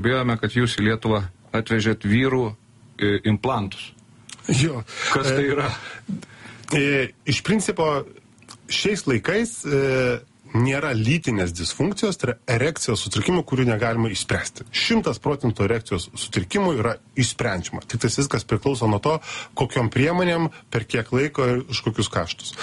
Bijome, kad jūs į Lietuvą atvežėt vyrų implantus. Jo. Kas tai yra? Iš principo, šiais laikais nėra lytinės disfunkcijos, tai yra erekcijos sutrikimų, kurių negalima išspręsti. 100% erekcijos sutrikimų yra išsprendžiama. Tik tas viskas priklauso nuo to, kokiom priemonėm, per kiek laiko ir už kokius kaštus.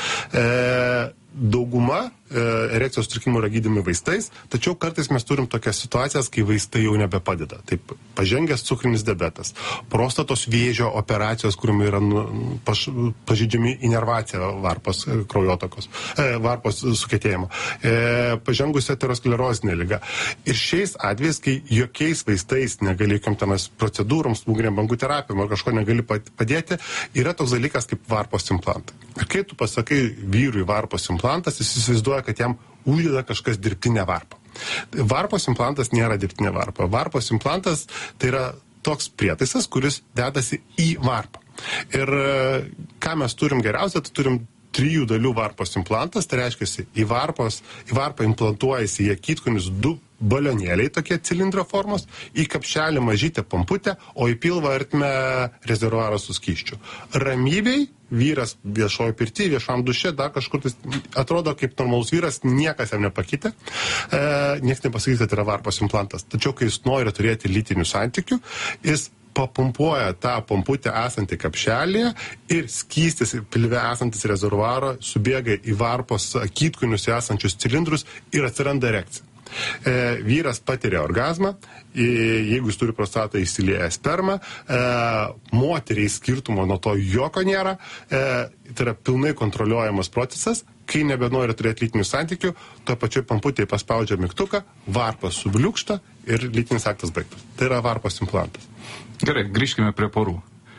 Dauguma erekcijos sutrikimų yra gydomi vaistais, tačiau kartais mes turim tokias situacijas, kai vaistai jau nebepadeda. Taip, pažengęs cukrinis diabetas, prostatos vėžio operacijos, kuriuom yra pažeidžiami inervacija varpos kraujotakos, varpos sukietėjimo, pažengusi aterosklerozinė liga. Ir šiais atvejais, kai jokiais vaistais negali jokiam tenas procedūroms, smūginiam bangų terapijom ar kažko negali padėti, yra toks dalykas kaip varpos implantai. Ir kai tu pasakai vyrui varpos implantas, jis įsivaizduoja, kad jam uždeda kažkas dirbtinę varpą. Varpos implantas nėra dirbtinė varpa. Varpos implantas tai yra toks prietaisas, kuris dedasi į varpą. Ir ką mes turim geriausia, tai turim 3 dalių varpos implantas, tai reiškia, į varpą implantuojasi į akytkonius 2 balionėliai, tokie cilindro formos, į kapšelį mažytę pamputę, o į pilvą artime rezervuarą su skysčiu. Ramybei vyras viešojo pirty, viešam duše, dar kažkur tai atrodo kaip normalus vyras, niekas jam nepakitė, niekas nepasakys, kad yra varpos implantas. Tačiau, kai jis nori turėti lytinių santykių, jis papumpuoja tą pamputę esantį kapšelėje ir skystis pilve esantis rezervuaro subėga į varpos akytkonius esančius cilindrus ir atsiranda erekcija. Vyras patiria orgazmą, jeigu jis turi prostatą, įsilieja spermą, moteriai skirtumo nuo to jokio nėra, tai yra pilnai kontroliuojamas procesas, kai nebenori turėti lytinių santykių, to pačioj pamputėje paspaudžia mygtuką, varpas subliūkšta ir lytinis aktas baigtas. Tai yra varpos implantas. Gerai, grįžkime prie porų.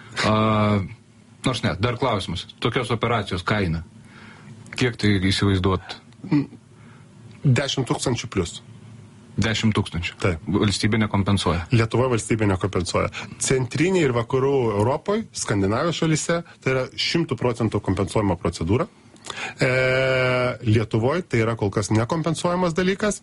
Nors ne, dar klausimas. Tokios operacijos kaina. Kiek tai įsivaizduot? 10 000 plius. 10 000. Taip. Valstybė nekompensuoja. Lietuvoje valstybė nekompensuoja. Centrinėje ir vakarų Europoje, Skandinavijos šalyse, tai yra 100% kompensuojama procedūra. Lietuvoje tai yra kol kas nekompensuojamas dalykas.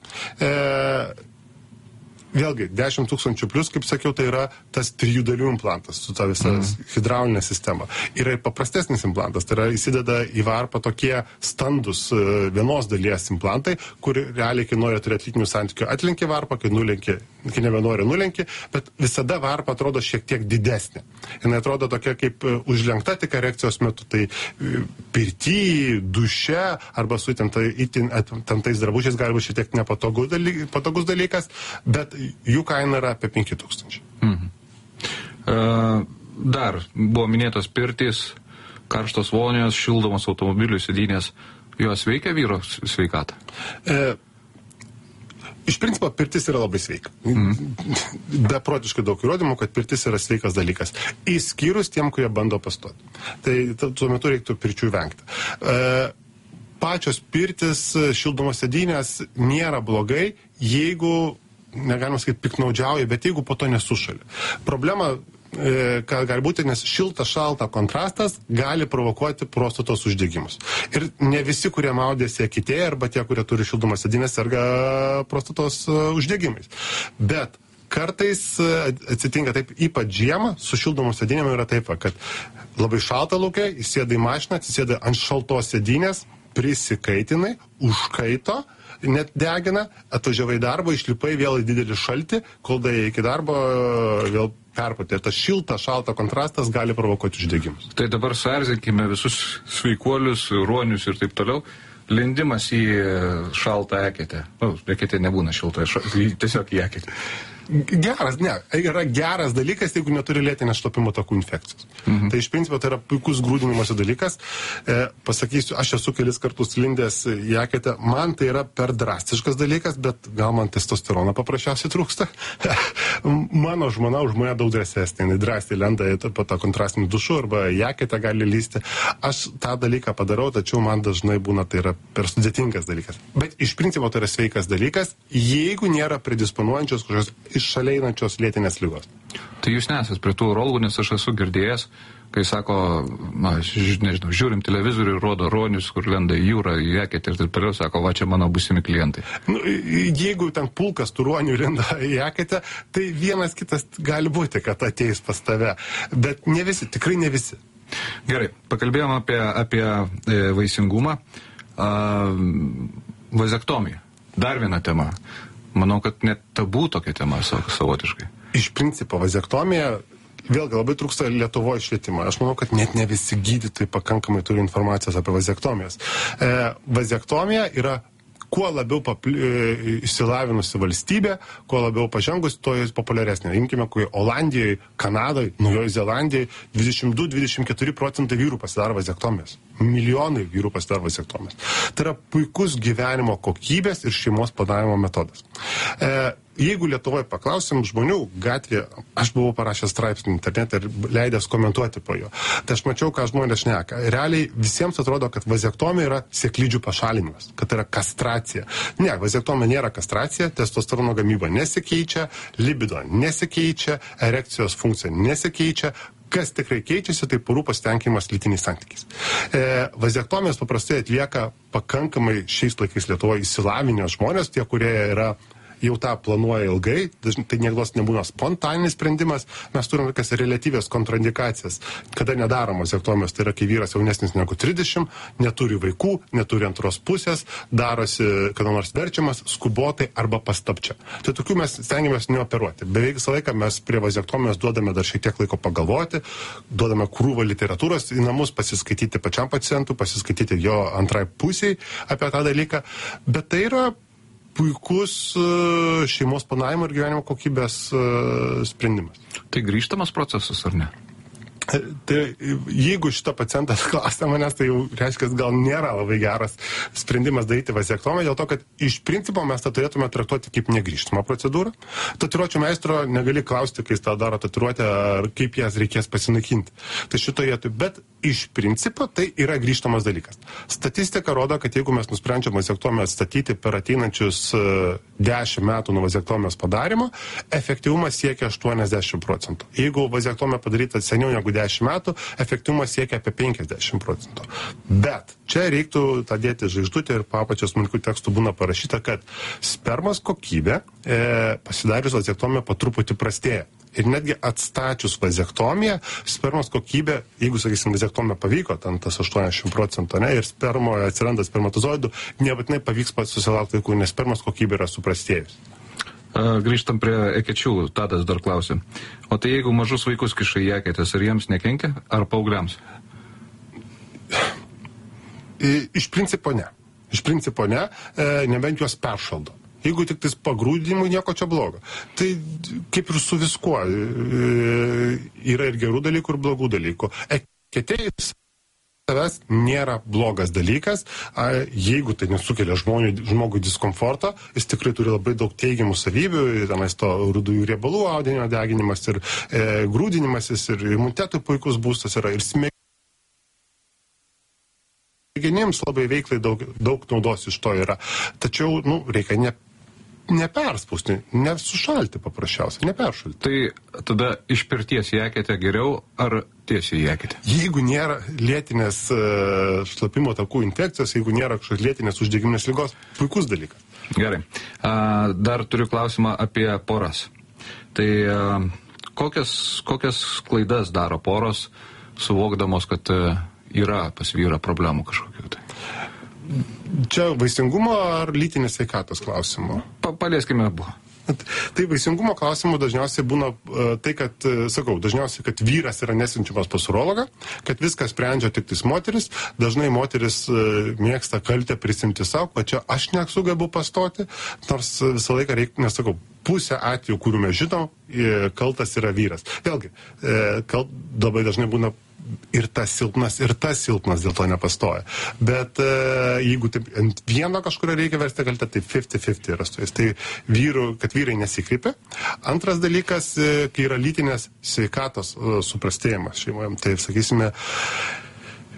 Vėlgi, 10 000 plius, kaip sakiau, tai yra tas 3 dalių implantas su ta visa hidraulinė sistema. Yra ir paprastesnis implantas, tai yra įsideda į varpą tokie standus vienos dalies implantai, kur realiai, kai nori turėti lytinių santykių, atlenki varpą, kai nebenori nulenki, bet visada varpa atrodo šiek tiek didesnė. Jis atrodo tokia kaip užlenkta tik erekcijos metu, tai pirty, duše arba su įtemptais drabužiais gali būti šiek tiek nepatogus dalykas, bet jų kaina yra apie 5 000. Dar buvo minėtos pirtys, karštos vonios, šildomos automobilių sėdynės. Jos veikia vyro sveikatą? Iš principo, pirtis yra labai sveika. Beprotiškai daug įrodymų, kad pirtis yra sveikas dalykas. Išskyrus tiem, kurie bando pastoti. Tai tuo metu reiktų pirčių vengti. Pačios pirtis, šildomos sėdynės nėra blogai, jeigu negalima sakyti piknaudžiauja, bet jeigu po to nesušalia. Problema, ką gali būti, nes šilta-šalta kontrastas gali provokuoti prostatos uždegimus. Ir ne visi, kurie maudėsi akitėje, arba tie, kurie turi šildomas sėdynės, serga prostatos uždegimais. Bet kartais atsitinka taip, ypač žiemą, su šildomos sėdynėm yra taip, kad labai šalta lauke, įsėda į mašiną, atsisėda ant šaltos sėdynės, prisikaitinai, užkaito, net degina, atvažiavai į darbą, išlipai vėl į didelį šaltį, kol daėjai iki darbo, vėl perpūtė. Tas šilta-šalta kontrastas gali provokuoti uždegimus. Tai dabar suerzinkime visus sveikuolius, ruonius ir taip toliau. Lindimas į šaltą eketę. Eketė nebūna šilta, tiesiog į eketę. Geras, ne. Yra geras dalykas, jeigu neturi lėtinės šlapimo takų infekcijos. Tai iš principo tai yra puikus grūdinimosi dalykas. Pasakysiu, aš esu kelis kartus lindęs į eketę. Man tai yra per drastiškas dalykas, bet gal man testosterono paprasčiausiai trūksta. Mano žmona už mane daug drąsesnė. Jis drąsiai lenda po tą kontrastinį dušų arba į eketę gali lysti. Aš tą dalyką padarau, tačiau man dažnai būna tai yra per sudėtingas dalykas. Bet iš principo tai yra sveikas dalykas, jeigu nėra predisponuojančios kažkokios iš šalia einančios lėtinės ligos. Tai jūs nesat prie tų urologų, nes aš esu girdėjęs, kai sako, nežinau, žiūrim televizorių ir rodo ruonius, kur lenda į jūrą, į eketę ir taip toliau, sako, va čia mano būsimi klientai. Nu, jeigu ten pulkas tų ruonių lenda į eketę, tai vienas kitas gali būti, kad ateis pas tave, bet ne visi, tikrai ne visi. Gerai, pakalbėjom apie vaisingumą. Vazektomija. Dar viena tema. Manau, kad net tabų tokia tema savotiškai. Iš principo, vazektomija, vėlgi labai trūksta Lietuvoje švietimo. Aš manau, kad net ne visi gydytojai pakankamai turi informacijos apie vazektomijas. Vazektomija yra kuo labiau išsilavinusi valstybė, kuo labiau pažengus, to jis populiaresnė. Imkime, kai Olandijoje, Kanadoje, Naujoje Zelandijoje 22-24% vyrų pasidaro vazektomijas. Milijonai vyrų pasidaro vazektomijas. Tai yra puikus gyvenimo kokybės ir šeimos planavimo metodas. Jeigu Lietuvoje paklausim žmonių gatvėje, aš buvau parašęs straipsnį internete ir leidęs komentuoti po jo, tai aš mačiau, ką žmonės šneka. Realiai visiems atrodo, kad vazektomija yra sėklidžių pašalinimas, kad tai yra kastracija. Ne, vazektomija nėra kastracija, testosterono gamyba nesikeičia, libido nesikeičia, erekcijos funkcija nesikeičia. Kas tikrai keičiasi, tai porų pasitenkinimas lytiniais santykiais. Vazektomijas paprastai atlieka pakankamai šiais laikais Lietuvoje išsilavinę žmonės, tie, kurie yra jau tą planuoja ilgai, tai niekada nebūna spontaninis sprendimas, mes turime tokias relatyvias kontraindikacijas, kada nedaromos vazektomijos, tai yra, kai vyras jaunesnis negu 30, neturi vaikų, neturi antros pusės, darosi, kada nors verčiamas, skubotai arba pastapčia. Tai tokių mes stengiamės neoperuoti. Beveik visą laiką mes prie vazektomijos duodame dar šiek tiek laiko pagalvoti, duodame krūvą literatūros į namus, pasiskaityti pačiam pacientui, pasiskaityti jo antrai pusiai apie tą dalyką, bet tai yra puikus šeimos planavimo ir gyvenimo kokybės sprendimas. Tai grįžtamas procesas, ar ne? Tai jeigu šitą pacientą klausia manęs, tai jau reiškia, gal nėra labai geras sprendimas daryti vazektomiją, dėl to, kad iš principo mes tą turėtume traktuoti kaip negrįžtamą procedūrą. Tatuiruočių meistro negali klausti, kai jis tą daro tatuiruotę, ar kaip jas reikės pasinaikinti. Tai šitoje, bet iš principo tai yra grįžtamas dalykas. Statistika rodo, kad jeigu mes nusprendžiam vazektomiją atstatyti per ateinančius 10 metų nuo vazektomijos padarimo, efektyvumas siekia 80%. Jeigu vazektomija padaryta seniau negu 10 metų, efektyvumas siekia apie 50%. Bet čia reiktų tą dėti žvaigždutę ir po apačios smulkių tekstų būna parašyta, kad spermos kokybė pasidarius vazektomiją po truputį prastėja. Ir netgi atstačius vazektomiją, spermos kokybė, jeigu, sakysim, vazektomija pavyko, ten tas 80%, ne, ir spermoje atsiranda spermatozoidų, nebūtinai pavyks pats susilaukti vaikų, nes spermos kokybė yra suprastėjus. Grįžtam prie ekečių, Tadas dar klausė. O tai jeigu mažus vaikus kiša į eketės, ar jiems nekenkia, ar paaugliams? Iš principo ne. Iš principo ne, nebent juos peršaldo. Jeigu tik tais pagrūdinimui, nieko čia blogo. Tai kaip ir su viskuo, yra ir gerų dalykų, ir blogų dalykų. Eketėjus savęs nėra blogas dalykas, jeigu tai nesukelia žmogui diskomfortą, jis tikrai turi labai daug teigiamų savybių, tenais to rudųjų riebalų audinio deginimas ir grūdinimasis ir imunitetų puikus būstas yra ir smegenims labai veiklai daug naudos iš to yra. Tačiau, reikia neperspausti, nesušalti paprasčiausiai, neperšalti. Tai tada iš pirties į eketę geriau ar tiesiai į eketę? Jeigu nėra lėtinės šlapimo takų infekcijos, jeigu nėra kažkokios lėtinės uždegiminės ligos, puikus dalykas. Gerai. Dar turiu klausimą apie poras. Tai kokias klaidas daro poros, suvokdamos, kad yra pas vyrą problemų kažkokių tai? Čia vaisingumo ar lytinės sveikatos klausimo? Palieskime abu. Tai vaisingumo klausimų dažniausiai būna tai, kad, dažniausiai, kad vyras yra nesiunčiamas pas urologą, kad viską sprendžia tik tais moteris. Dažnai moteris mėgsta kaltę prisimti savo, kad čia aš nesugebu pastoti, nors visą laiką reikia, nesakau, pusę atvejų, kurių mes žinom, kaltas yra vyras. Vėlgi, labai dažnai būna ir tas silpnas dėl to nepastoja. Bet jeigu taip ant vieno kažkurio reikia versti kaltę, tai 50-50 yra su jais. Tai kad vyrai nesikreipia. Antras dalykas, kai yra lytinės sveikatos suprastėjimas šeimoje, tai sakysime,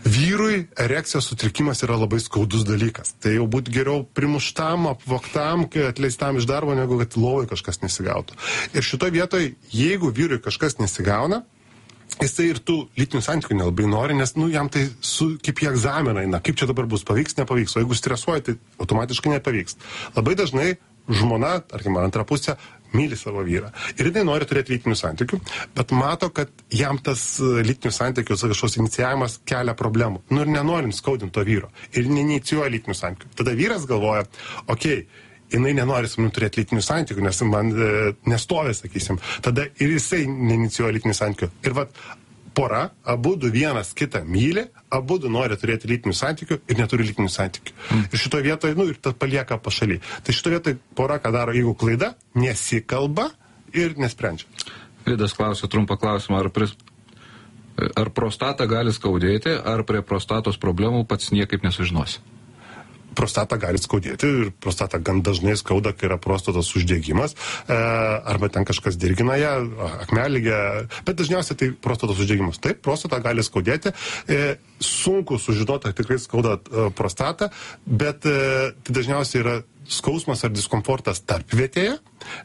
Vyrui erekcijos sutrikimas yra labai skaudus dalykas. Tai jau būtų geriau primuštam, apvoktam, atleistam iš darbo, negu kad lovai kažkas nesigautų. Ir šitoje vietoje, jeigu vyrui kažkas nesigauna, jisai ir tų lytinių santykių nelabai nori, nes jam tai kaip į egzaminą eina, kaip čia dabar bus, pavyks, nepavyks, o jeigu stresuoja, tai automatiškai nepavyks. Labai dažnai žmona, tarkim, antra pusė, myli savo vyrą. Ir jinai nori turėti lytinių santykių, bet mato, kad jam tas lytinių santykių kažkoks inicijavimas kelia problemų. Ir nenorim skaudinti to vyro. Ir neinicijuoja lytinių santykių. Tada vyras galvoja, jinai nenori su manim turėti lytinių santykių, nes man nestovi, sakysim. Tada ir jisai neinicijuoja lytinių santykių. Ir pora, abudu vienas kitą myli, abudu nori turėti lytinių santykių ir neturi lytinių santykių. Ir šitoje vietoje, ir tas palieka pašaly. Tai šitoje vietoje pora, ką daro, jeigu klaida, nesikalba ir nesprendžia. Vidas klausė trumpą klausimą, ar prostatą gali skaudėti, ar prie prostatos problemų pats niekaip nesužinosi? Prostata gali skaudėti ir prostata gan dažnai skauda, kai yra prostatos uždegimas, arba ten kažkas dirgina ją, akmeligė, bet dažniausiai tai prostatos uždegimas. Taip, prostata gali skaudėti, sunku sužinoti, ar tikrai skauda prostatą, bet tai dažniausiai yra skausmas ar diskomfortas tarpvietėje,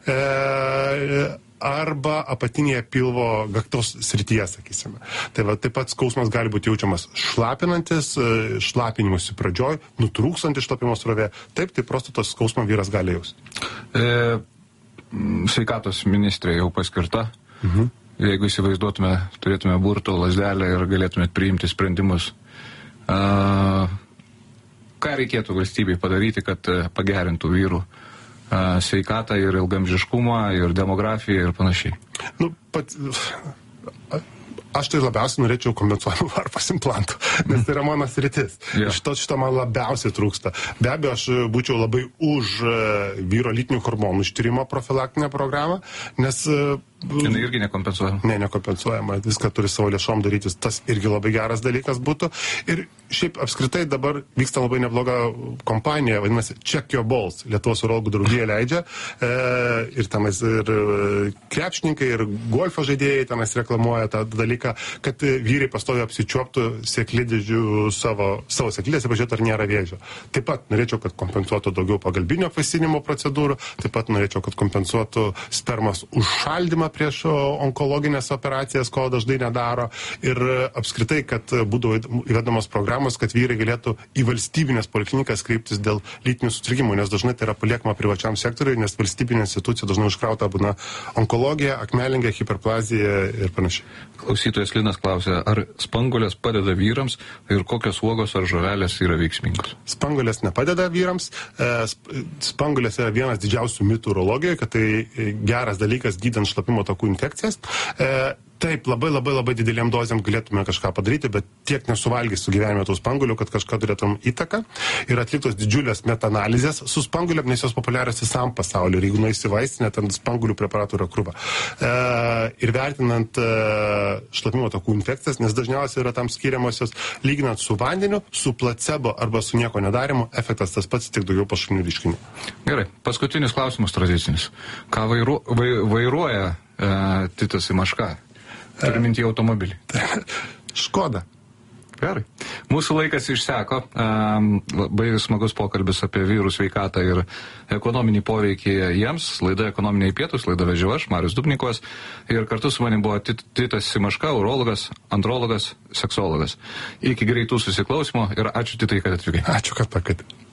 arba apatinėje pilvo gaktos srityje, sakysime. Tai taip pat skausmas gali būti jaučiamas šlapinantis, šlapinimusi pradžioj, nutrūkstantis šlapimo srovė. Taip, tai prostatos skausmą vyras gali jausti. Sveikatos ministrė jau paskirta. Jeigu įsivaizduotume, turėtume burtų lazdelę ir galėtume priimti sprendimus. Ką reikėtų valstybei padaryti, kad pagerintų vyrų sveikatą ir ilgamžiškumą, ir demografiją ir panašiai? Aš tai labiausiai norėčiau kompensuojamų varpos implantų, nes tai yra mano sritis. Šito man labiausiai trūksta. Be abejo, aš būčiau labai už vyro lytinių hormonų ištyrimo profilaktinę programą, nes... Jinai irgi nekompensuojama? Ne, nekompensuojama. Viską turi savo lėšom darytis. Tas irgi labai geras dalykas būtų. Ir šiaip apskritai dabar vyksta labai nebloga kompanija, vadinasi Check Your Balls. Lietuvos urologų draugija leidžia. Ir tenais ir krepšininkai, ir golfo žaidėjai tenais reklamuoja tą dalyką, kad vyrai pastoviai apsičiuoptų sėklidžių savo sėklidėse, pažiūrėtų, ar nėra vėžio. Taip pat norėčiau, kad kompensuotų daugiau pagalbinio apvaisinimo procedūrų. Taip pat norėčiau, kad kompensuotų spermos užšaldymą prieš onkologinės operacijas, ko dažnai nedaro. Ir apskritai, kad būtų įvedamos programos, kad vyrai galėtų į valstybinės poliklinikas kreiptis dėl lytinių sutrikimų, nes dažnai tai yra paliekama privačiam sektoriui, nes valstybinė institucija dažnai užkrauta būna onkologija, akmelingė, hiperplazija ir panašiai. Klausytojas Linas klausė, ar spanguolės padeda vyrams ir kokios uogos ar žuvelės yra veiksmingos? Spanguolės nepadeda vyrams. Spanguolės yra vienas didžiausių mitų urologijoje, kad tai geras dalykas gydant šlapimo takų infekcijas. Taip, labai didelėm dozėm galėtume kažką padaryti, bet tiek nesuvalgys su gyvenime tų spanguolių, kad kažką turėtum įtaką. Ir atliktos didžiulės metaanalizės su spanguolėm, nes jos populiarios visam pasauliu. Ir jeigu nueisi vaistinę, ten spanguolių preparatų yra krūva. Ir vertinant šlapimo takų infekcijas, nes dažniausiai yra tam skiriamosios, lyginant su vandeniu, su placebo arba su nieko nedarimu, efektas tas pats, tik daugiau pašalinių reiškinių. Gerai, paskutinis klausimas tradicinis. Ką vairuoja Titas Imaška? Turiu minti automobilį. Škoda. Gerai. Mūsų laikas išseko. Labai smagus pokalbis apie vyrų sveikatą ir ekonominį poveikį jiems. Laida Ekonominiai pietūs, laida vedžiau aš, Marius Dubnikovas. Ir kartu su manim buvo Titas Imaška, urologas, andrologas, seksologas. Iki greitų susiklausimo ir ačiū Titai, kad atvykai. Ačiū, kad pakvietėte.